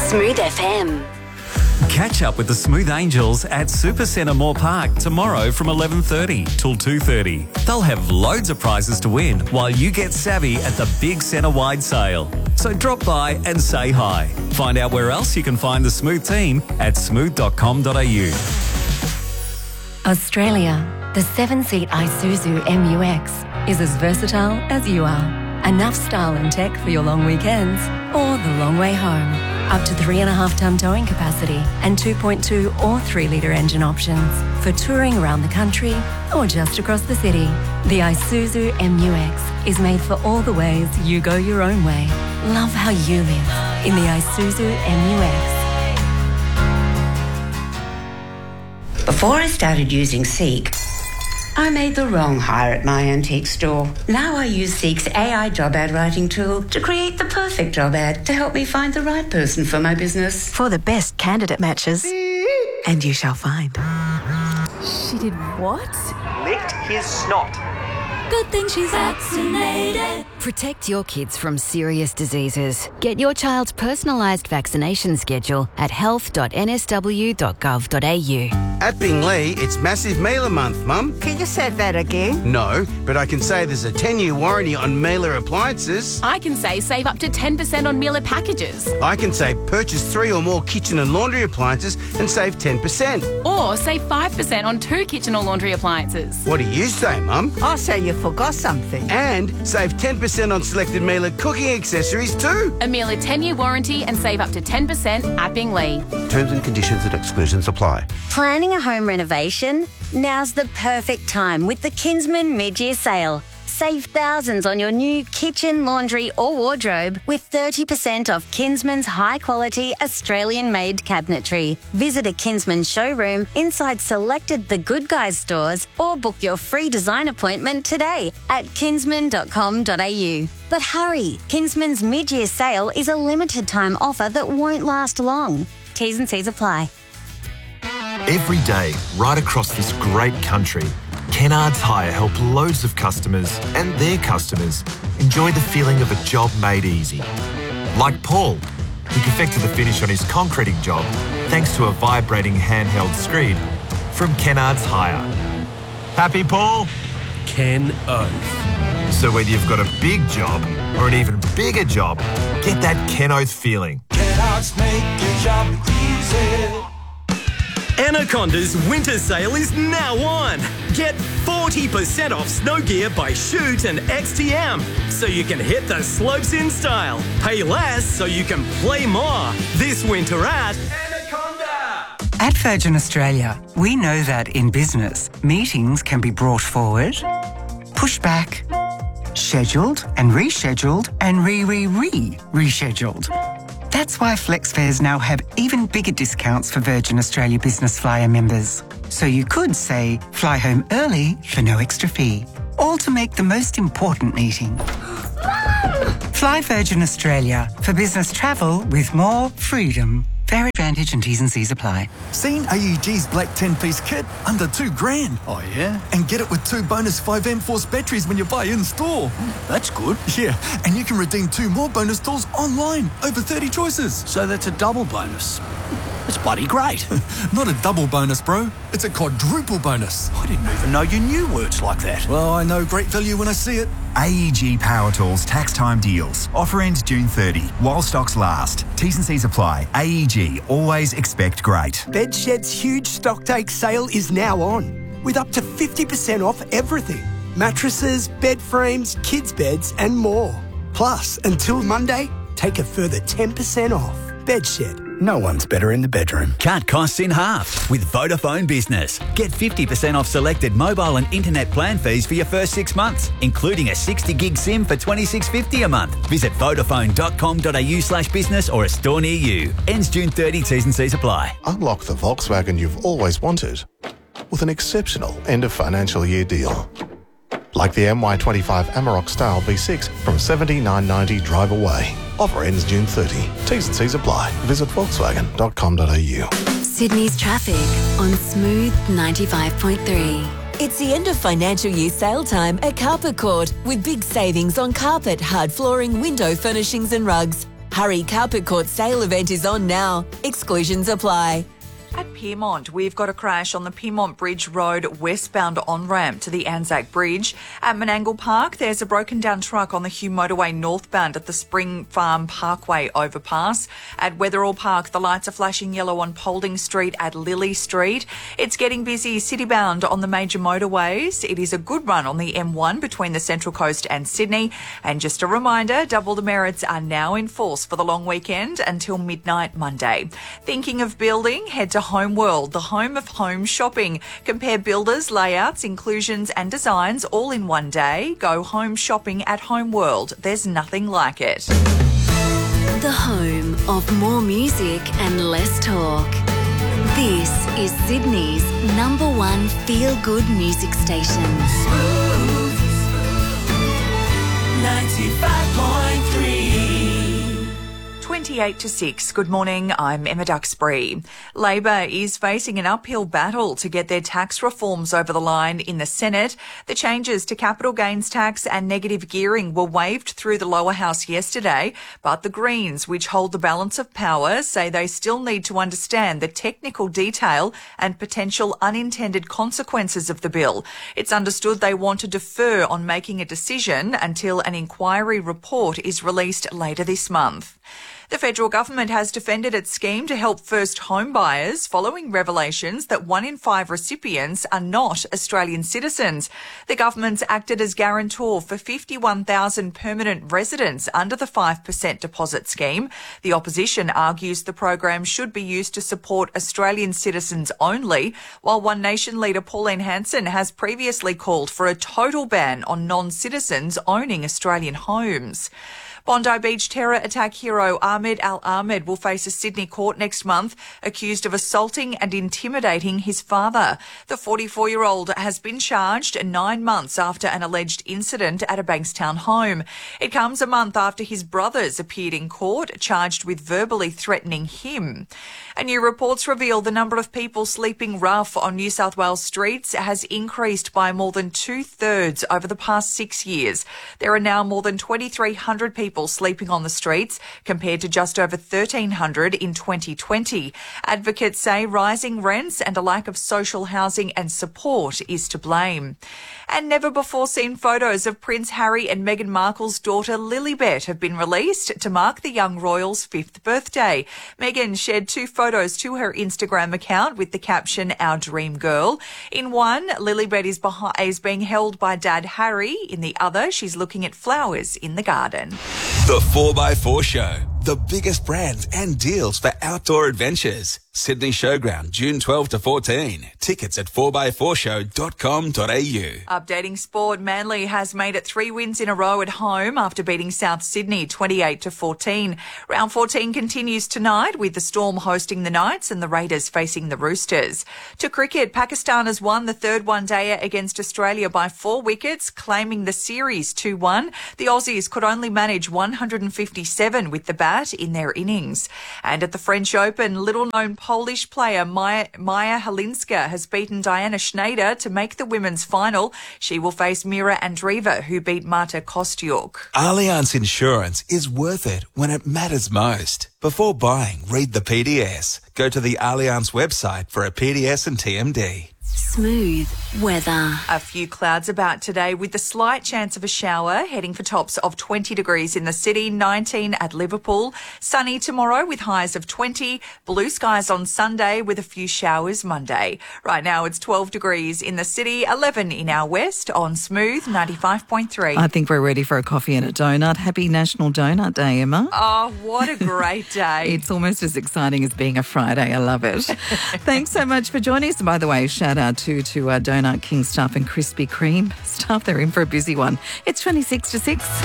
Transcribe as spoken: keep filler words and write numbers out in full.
Smooth F M. Catch up with the Smooth Angels at Supercentre Moore Park tomorrow from eleven thirty till two thirty. They'll have loads of prizes to win while you get savvy at the big centre-wide sale. So drop by and say hi. Find out where else you can find the Smooth team at smooth dot com dot a u. Australia, the seven-seat Isuzu M U X is as versatile as you are. Enough style and tech for your long weekends or the long way home. Up to three and a half tonne towing capacity and two point two or three litre engine options for touring around the country or just across the city. The Isuzu M U X is made for all the ways you go your own way. Love how you live in the Isuzu M U X. Before I started using Seek, I made the wrong hire at my antique store. Now I use Seek's A I job ad writing tool to create the perfect job ad to help me find the right person for my business. For the best candidate matches, and you shall find. She did what? Licked his snot. Good thing she's vaccinated. Protect your kids from serious diseases. Get your child's personalised vaccination schedule at health dot n s w dot gov dot a u. At Bingley, it's Massive Mailer Month, Mum. Can you say that again? No, but I can say there's a ten-year warranty on Mailer appliances. I can say save up to ten percent on Mailer packages. I can say purchase three or more kitchen and laundry appliances and save ten percent. Or save five percent on two kitchen or laundry appliances. What do you say, Mum? I say you forgot something. And save ten percent on selected Mailer cooking accessories too. A Mailer ten-year warranty and save up to ten percent at Bingley. Terms and conditions and exclusions apply. Planning a home renovation? Now's the perfect time with the Kinsman mid-year sale. Save thousands on your new kitchen, laundry or wardrobe with thirty percent off Kinsman's high-quality Australian-made cabinetry. Visit a Kinsman showroom inside selected The Good Guys stores or book your free design appointment today at kinsman dot com dot a u. But hurry, Kinsman's mid-year sale is a limited-time offer that won't last long. T's and C's apply. Every day, right across this great country, Kennards Hire help loads of customers and their customers enjoy the feeling of a job made easy. Like Paul, who perfected the finish on his concreting job thanks to a vibrating handheld screed from Kennards Hire. Happy, Paul? Ken Oath. So whether you've got a big job or an even bigger job, get that Ken Oath feeling. Kennards make your job easy. Anaconda's winter sale is now on. Get forty percent off snow gear by Shoot and X T M, so you can hit the slopes in style. Pay less so you can play more. This winter at Anaconda. At Virgin Australia, we know that in business, meetings can be brought forward, pushed back, scheduled and rescheduled and re-re-re-rescheduled. That's why FlexFares now have even bigger discounts for Virgin Australia Business Flyer members. So you could, say, fly home early for no extra fee. All to make the most important meeting. Fly Virgin Australia for business travel with more freedom. Fair advantage and T's and C's apply. Seen A E G's black ten-piece kit? Under two grand. Oh, yeah? And get it with two bonus five amp force batteries when you buy in-store. That's good. Yeah, and you can redeem two more bonus tools online. Over thirty choices. So that's a double bonus. It's bloody great. Not a double bonus, bro. It's a quadruple bonus. I didn't even know you knew words like that. Well, I know great value when I see it. A E G Power Tools tax time deals. Offer ends June thirtieth while stocks last. T's and C's apply. A E G, always expect great. Bedshed's huge stock take sale is now on, with up to fifty percent off everything. Mattresses, bed frames, kids' beds and more. Plus, until Monday, take a further ten percent off. Bedshed. No one's better in the bedroom. Cut costs in half with Vodafone Business. Get fifty percent off selected mobile and internet plan fees for your first six months, including a sixty gig SIM for twenty-six fifty a month. Visit vodafone dot com dot a u slash business or a store near you. Ends June thirtieth, T's and C's apply. Unlock the Volkswagen you've always wanted with an exceptional end of financial year deal. Like the M Y twenty-five Amarok Style V six from seventy-nine ninety drive away. Offer ends June thirtieth. T's and C's apply. Visit volkswagen dot com dot a u. Sydney's traffic on Smooth ninety-five point three. It's the end of financial year sale time at Carpet Court with big savings on carpet, hard flooring, window furnishings and rugs. Hurry, Carpet Court sale event is on now. Exclusions apply. At Pyrmont, we've got a crash on the Pyrmont Bridge Road westbound on-ramp to the Anzac Bridge. At Menangle Park, there's a broken down truck on the Hugh Motorway northbound at the Spring Farm Parkway overpass. At Wetherall Park, the lights are flashing yellow on Paulding Street at Lily Street. It's getting busy citybound on the major motorways. It is a good run on the M one between the Central Coast and Sydney. And just a reminder, double demerits are now in force for the long weekend until midnight Monday. Thinking of building? Head to Home World, the home of home shopping. Compare builders, layouts, inclusions and designs all in one day. Go home shopping at Home World. There's nothing like it. The home of more music and less talk. This is Sydney's number one feel-good music station. Smooth ninety-five point three. twenty-eight to six. Good morning, I'm Emma Duxbury. Labor is facing an uphill battle to get their tax reforms over the line in the Senate. The changes to capital gains tax and negative gearing were waved through the lower house yesterday, but the Greens, which hold the balance of power, say they still need to understand the technical detail and potential unintended consequences of the bill. It's understood they want to defer on making a decision until an inquiry report is released later this month. The federal government has defended its scheme to help first home buyers following revelations that one in five recipients are not Australian citizens. The government's acted as guarantor for fifty-one thousand permanent residents under the five percent deposit scheme. The opposition argues the program should be used to support Australian citizens only, while One Nation leader Pauline Hanson has previously called for a total ban on non-citizens owning Australian homes. Bondi Beach terror attack hero Ahmed Al-Ahmed will face a Sydney court next month, accused of assaulting and intimidating his father. The forty-four-year-old has been charged nine months after an alleged incident at a Bankstown home. It comes a month after his brothers appeared in court, charged with verbally threatening him. And new reports reveal the number of people sleeping rough on New South Wales streets has increased by more than two-thirds over the past six years. There are now more than twenty-three hundred people sleeping on the streets, compared to just over thirteen hundred in twenty twenty. Advocates say rising rents and a lack of social housing and support is to blame. And never-before-seen photos of Prince Harry and Meghan Markle's daughter Lilibet have been released to mark the young royal's fifth birthday. Meghan shared two photos to her Instagram account with the caption, "Our Dream Girl." In one, Lilibet is, behind, is being held by Dad Harry. In the other, she's looking at flowers in the garden. The four by four Show. The biggest brands and deals for outdoor adventures. Sydney Showground, June twelfth to fourteen. Tickets at four by four show dot com dot a u. Updating sport, Manly has made it three wins in a row at home after beating South Sydney twenty-eight to fourteen. Round fourteen continues tonight with the Storm hosting the Knights and the Raiders facing the Roosters. To cricket, Pakistan has won the third one-dayer against Australia by four wickets, claiming the series two one. The Aussies could only manage one hundred fifty-seven with the bat in their innings. And at the French Open, little-known Polish player Maya, Maya Halinska has beaten Diana Schneider to make the women's final. She will face Mira Andreeva, who beat Marta Kostyuk. Allianz Insurance is worth it when it matters most. Before buying, read the P D S. Go to the Allianz website for a P D S and T M D. Smooth weather. A few clouds about today with the slight chance of a shower, heading for tops of twenty degrees in the city, nineteen at Liverpool. Sunny tomorrow with highs of twenty. Blue skies on Sunday with a few showers Monday. Right now it's twelve degrees in the city, eleven in our west on Smooth ninety-five point three. I think we're ready for a coffee and a donut. Happy National Donut Day, Emma. Oh, what a great day. It's almost as exciting as being a Friday. I love it. Thanks so much for joining us. And by the way, shout out to, to uh, Donut King staff and Krispy Kreme staff. They're in for a busy one. It's twenty-six to six.